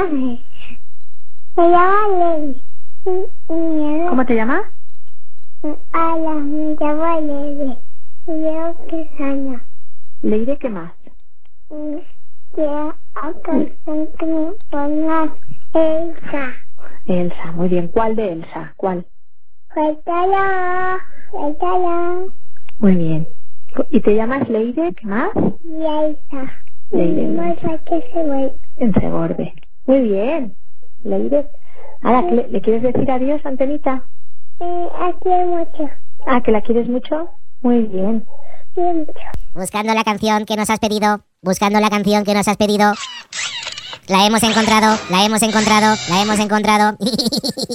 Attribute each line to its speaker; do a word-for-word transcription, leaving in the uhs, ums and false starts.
Speaker 1: Se llama Levi.
Speaker 2: ¿Cómo te llamas?
Speaker 1: Hola, me llamo Levi. Llevo tres años.
Speaker 2: Leire, ¿qué más?
Speaker 1: Quiero a canción que me pongas Elsa.
Speaker 2: Elsa, muy bien. ¿Cuál de Elsa? ¿Cuál?
Speaker 1: Suéltala, suéltala.
Speaker 2: Muy bien. ¿Y te llamas Leire? ¿Qué más?
Speaker 1: Y Elsa.
Speaker 2: Leire.
Speaker 1: No sé qué se vuelve.
Speaker 2: En Segorbe. Muy bien. Leire. Ahora, ¿le, ¿le quieres decir adiós, Antenita?
Speaker 1: Eh, aquí hay mucho.
Speaker 2: Ah, ¿que la quieres mucho? Muy bien.
Speaker 1: Quiero mucho.
Speaker 3: Buscando la canción que nos has pedido, buscando la canción que nos has pedido. La hemos encontrado, la hemos encontrado, la hemos encontrado.